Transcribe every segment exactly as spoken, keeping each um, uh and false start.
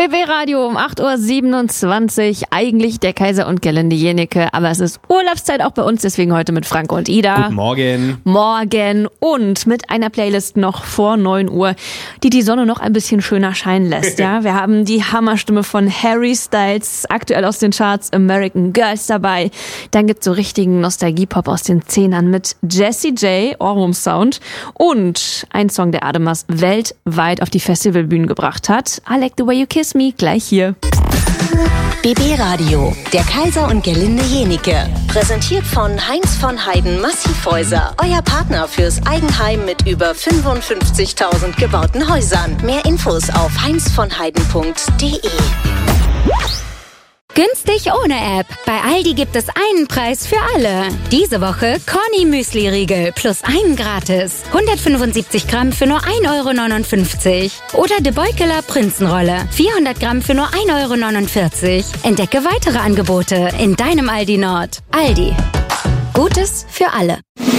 B B Radio um acht Uhr siebenundzwanzig. Eigentlich der Kaiser und Gerlinde Jennecke, aber es ist Urlaubszeit auch bei uns, deswegen heute mit Frank und Ida. Guten Morgen. Morgen und mit einer Playlist noch vor neun Uhr, die die Sonne noch ein bisschen schöner scheinen lässt. Ja, wir haben die Hammerstimme von Harry Styles, aktuell aus den Charts, American Girls dabei. Dann gibt's so richtigen Nostalgie-Pop aus den Zehnern mit Jessie J, Ohrwurm Sound und ein Song, der Ademas weltweit auf die Festivalbühnen gebracht hat. I Like the Way You Kiss Me, gleich hier. B B Radio, der Kaiser und Gerlinde Jennecke. Präsentiert von Heinz von Heiden Massivhäuser. Euer Partner fürs Eigenheim mit über fünfundfünfzigtausend gebauten Häusern. Mehr Infos auf heinz von heiden punkt de. Günstig ohne App. Bei Aldi gibt es einen Preis für alle. Diese Woche Corny Müsli-Riegel plus einen gratis. hundertfünfundsiebzig Gramm für nur ein Euro neunundfünfzig. Oder De Beukeler Prinzenrolle. vierhundert Gramm für nur ein Euro neunundvierzig. Entdecke weitere Angebote in deinem Aldi Nord. Aldi. Gutes für alle.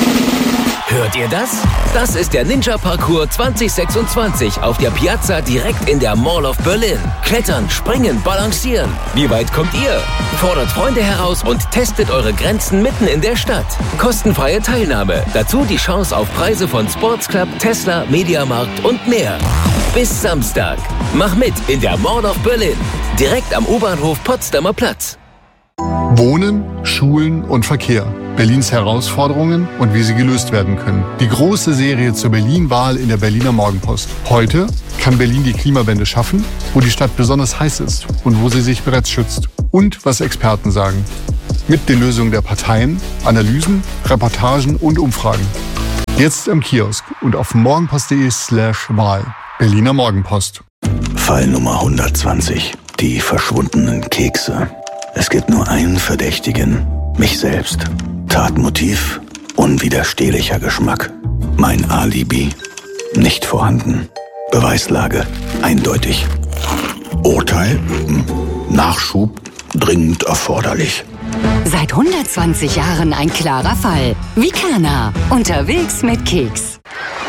Hört ihr das? Das ist der Ninja Parcours zwanzig sechsundzwanzig auf der Piazza direkt in der Mall of Berlin. Klettern, springen, balancieren. Wie weit kommt ihr? Fordert Freunde heraus und testet eure Grenzen mitten in der Stadt. Kostenfreie Teilnahme. Dazu die Chance auf Preise von Sports Club, Tesla, Mediamarkt und mehr. Bis Samstag. Mach mit in der Mall of Berlin. Direkt am U-Bahnhof Potsdamer Platz. Wohnen, Schulen und Verkehr. Berlins Herausforderungen und wie sie gelöst werden können. Die große Serie zur Berlin-Wahl in der Berliner Morgenpost. Heute kann Berlin die Klimawende schaffen, wo die Stadt besonders heiß ist und wo sie sich bereits schützt. Und was Experten sagen. Mit den Lösungen der Parteien, Analysen, Reportagen und Umfragen. Jetzt im Kiosk und auf morgenpost.de slash Wahl. Berliner Morgenpost. Fall Nummer hundertzwanzig. Die verschwundenen Kekse. Es gibt nur einen Verdächtigen. Mich selbst. Tatmotiv, unwiderstehlicher Geschmack. Mein Alibi, nicht vorhanden. Beweislage, eindeutig. Urteil, Nachschub, dringend erforderlich. Seit hundertzwanzig Jahren ein klarer Fall. Vicana. Unterwegs mit Keks.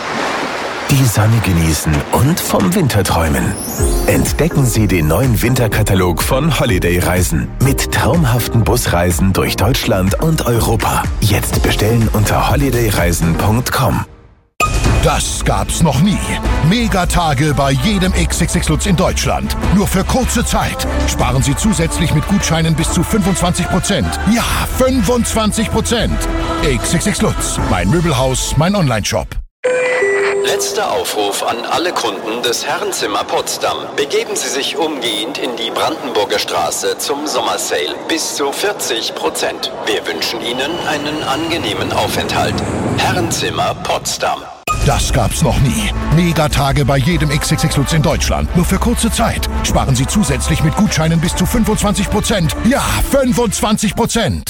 Die Sonne genießen und vom Winter träumen. Entdecken Sie den neuen Winterkatalog von Holiday Reisen mit traumhaften Busreisen durch Deutschland und Europa. Jetzt bestellen unter holiday reisen punkt com. Das gab's noch nie. Megatage bei jedem X X X Lutz in Deutschland. Nur für kurze Zeit. Sparen Sie zusätzlich mit Gutscheinen bis zu fünfundzwanzig Prozent. Ja, fünfundzwanzig Prozent. X X X Lutz, mein Möbelhaus, mein Onlineshop. Letzter Aufruf an alle Kunden des Herrenzimmer Potsdam. Begeben Sie sich umgehend in die Brandenburger Straße zum Sommersale. Bis zu vierzig Prozent. Wir wünschen Ihnen einen angenehmen Aufenthalt. Herrenzimmer Potsdam. Das gab's noch nie. Megatage bei jedem X X X Lutz in Deutschland. Nur für kurze Zeit. Sparen Sie zusätzlich mit Gutscheinen bis zu fünfundzwanzig Prozent. Ja, fünfundzwanzig Prozent.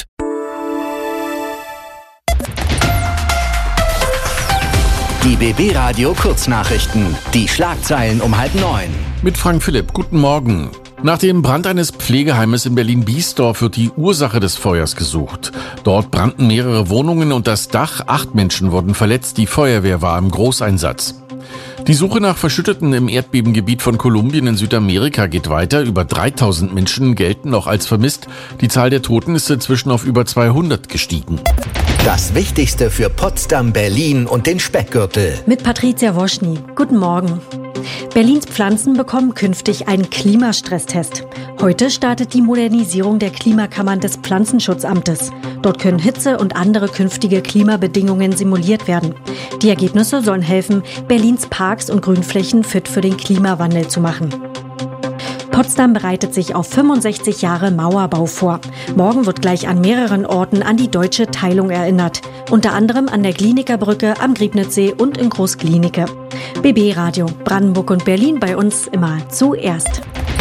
Die B B Radio Kurznachrichten. Die Schlagzeilen um halb neun. Mit Frank Philipp. Guten Morgen. Nach dem Brand eines Pflegeheimes in Berlin-Biesdorf wird die Ursache des Feuers gesucht. Dort brannten mehrere Wohnungen und das Dach. Acht Menschen wurden verletzt. Die Feuerwehr war im Großeinsatz. Die Suche nach Verschütteten im Erdbebengebiet von Kolumbien in Südamerika geht weiter. Über dreitausend Menschen gelten noch als vermisst. Die Zahl der Toten ist inzwischen auf über zweihundert gestiegen. Das Wichtigste für Potsdam, Berlin und den Speckgürtel. Mit Patricia Woschny. Guten Morgen. Berlins Pflanzen bekommen künftig einen Klimastresstest. Heute startet die Modernisierung der Klimakammern des Pflanzenschutzamtes. Dort können Hitze und andere künftige Klimabedingungen simuliert werden. Die Ergebnisse sollen helfen, Berlins Parks und Grünflächen fit für den Klimawandel zu machen. Potsdam bereitet sich auf fünfundsechzig Jahre Mauerbau vor. Morgen wird gleich an mehreren Orten an die deutsche Teilung erinnert. Unter anderem an der Glienicke Brücke, am Griebnitzsee und in Groß-Glienicke. B B Radio, Brandenburg und Berlin bei uns immer zuerst.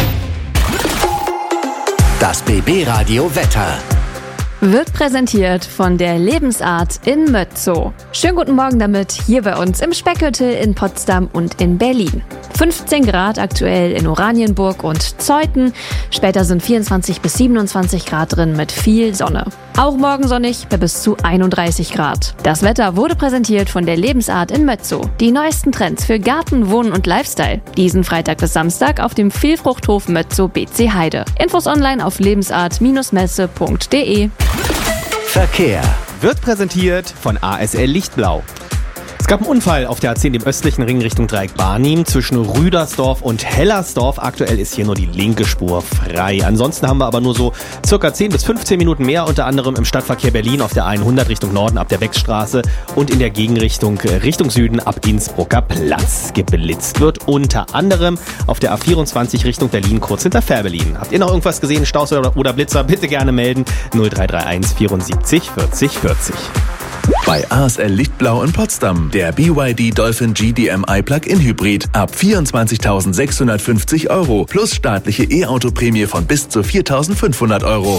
Das B B Radio Wetter. Wird präsentiert von der Lebensart in Mötzow. Schönen guten Morgen damit hier bei uns im Speckgürtel in Potsdam und in Berlin. fünfzehn Grad aktuell in Oranienburg und Zeuthen. Später sind vierundzwanzig bis siebenundzwanzig Grad drin mit viel Sonne. Auch morgen sonnig bei bis zu einunddreißig Grad. Das Wetter wurde präsentiert von der Lebensart in Mötzow. Die neuesten Trends für Garten, Wohnen und Lifestyle. Diesen Freitag bis Samstag auf dem Vielfruchthof Mötzow B C Heide. Infos online auf lebensart messe punkt de. Verkehr wird präsentiert von A S L Lichtblau. Es gab einen Unfall auf der A zehn im östlichen Ring Richtung Dreieck Barnim zwischen Rüdersdorf und Hellersdorf. Aktuell ist hier nur die linke Spur frei. Ansonsten haben wir aber nur so circa zehn bis fünfzehn Minuten mehr, unter anderem im Stadtverkehr Berlin auf der hundert Richtung Norden ab der Beckstraße und in der Gegenrichtung Richtung Süden ab Innsbrucker Platz. Geblitzt wird unter anderem auf der A vierundzwanzig Richtung Berlin kurz hinter Fährberlin. Habt ihr noch irgendwas gesehen, Staus oder, oder Blitzer? Bitte gerne melden. null drei drei eins vierundsiebzig vierzig vierzig. Bei A S L Lichtblau in Potsdam. Der B Y D Dolphin G D M I Plug-in Hybrid ab vierundzwanzigtausendsechshundertfünfzig Euro plus staatliche E-Auto-Prämie von bis zu viertausendfünfhundert Euro.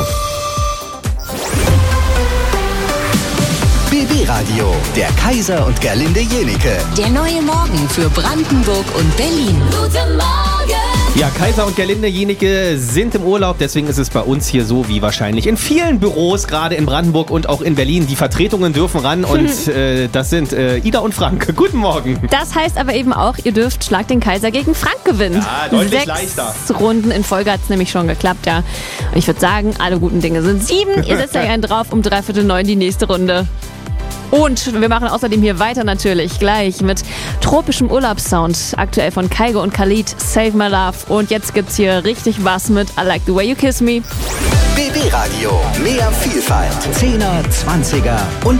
B B Radio, der Kaiser und Gerlinde Jenike. Der neue Morgen für Brandenburg und Berlin. Guten Morgen! Ja, Kaiser und Gerlinde Jenike sind im Urlaub, deswegen ist es bei uns hier so wie wahrscheinlich in vielen Büros, gerade in Brandenburg und auch in Berlin. Die Vertretungen dürfen ran und äh, das sind äh, Ida und Frank. Guten Morgen. Das heißt aber eben auch, ihr dürft Schlag den Kaiser gegen Frank gewinnen. Ja, deutlich Sechs leichter. Runden in Folge hat es nämlich schon geklappt, ja. Und ich würde sagen, alle guten Dinge sind sieben. Ihr setzt euch einen drauf, um dreiviertel neun die nächste Runde. Und wir machen außerdem hier weiter natürlich gleich mit tropischem Urlaubssound. Aktuell von Kygo und Khalid, Save My Love. Und jetzt gibt's hier richtig was mit I Like the Way You Kiss Me. B B Radio, mehr Vielfalt. Zehner, Zwanziger und